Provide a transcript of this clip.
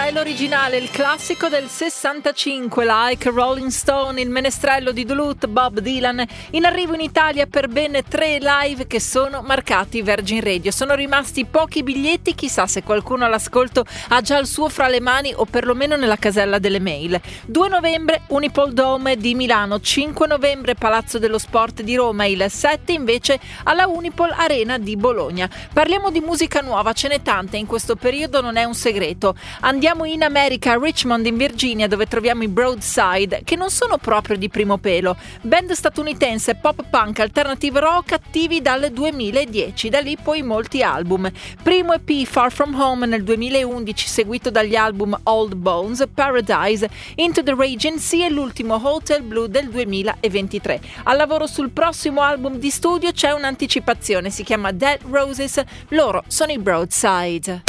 è l'originale, il classico del 65, Like a Rolling Stone, il menestrello di Duluth, Bob Dylan, in arrivo in Italia per ben 3 live che sono marcati Virgin Radio. Sono rimasti pochi biglietti, chissà se qualcuno all'ascolto ha già il suo fra le mani o perlomeno nella casella delle mail. 2 novembre Unipol Dome di Milano, 5 novembre Palazzo dello Sport di Roma, il 7 invece alla Unipol Arena di Bologna. Parliamo di musica nuova, ce n'è tanta in questo periodo, non è un segreto. Andiamo in America, a Richmond in Virginia, dove troviamo i Broadside, che non sono proprio di primo pelo. Band statunitense pop punk alternative rock attivi dal 2010, da lì poi molti album. Primo EP Far From Home nel 2011, seguito dagli album Old Bones, Paradise, Into the Raging Sea e l'ultimo Hotel Blue del 2023. Al lavoro sul prossimo album di studio c'è un'anticipazione, si chiama Dead Roses, loro sono i Broadside.